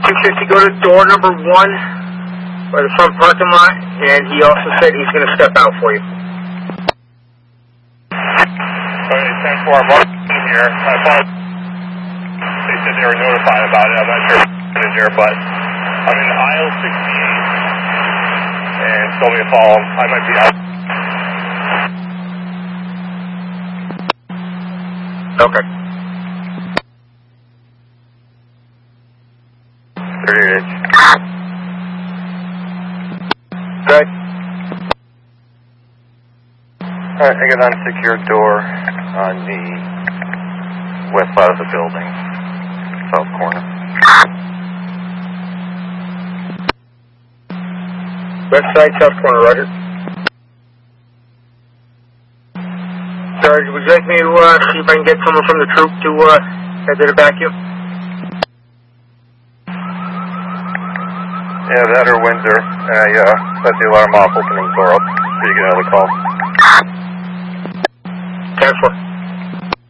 250, go to door number 1 by the front parking lot, and he also said he's going to step out for you. Okay, 10-4, I'm walking here. I thought they said they were notified about it. I'm not sure if it's in here, but I'm in aisle 68, and told me to follow him. I might be out. Okay. 38H. Good. Alright, I got an unsecured door on the west side of the building, south corner. West side, south corner, Roger. Sarge, would you like me to see if I can get someone from the troop to head to the vacuum? Yeah, that or Windsor. Set the alarm off, opening the door up, so you get another call. 10-4.